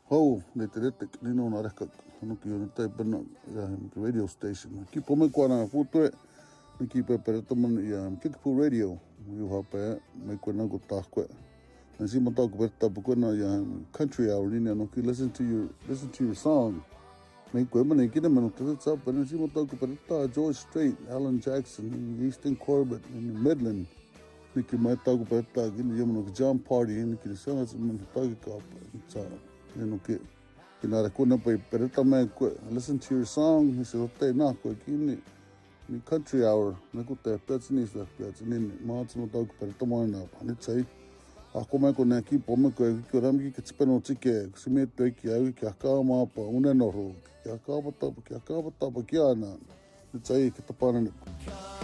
Hau, le te retek, nino na reka, hanuki o na tai pena, radio station. Ki pome kua na putue, ni ki pe pereta man i Kickapoo Radio, you hape, me kua na ko tahkwe. Na si mo tau ko pereta pa kua na country hour, ni no ki listen to your song. Me kua man i kina manu tata tsa, pa na si mo tau ko pereta, George Strait, Alan Jackson, Easton Corbett, Midland. Ni ki mai tau ko pereta, kina yamano ki Jam Party, ni ki sana sa man tau ki ka pa, Kinara kuna pa pereta me ko listen to your song he said te na ko kini ni country hour na ko te petsini sa petsini ma tsu ta ko pereta mo na pa ni tsai a ko me ko na ki po me ko ram ki tspeno tsike sime te ki ai ki ka ma pa una no ro ki ka pa ta ki ana ni tsai ki ta pa na